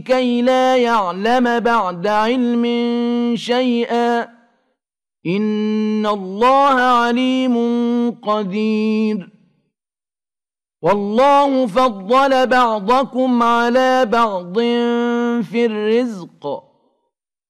كي لا يعلم بعد علم شيئا إن الله عليم قدير والله فضل بعضكم على بعض في الرزق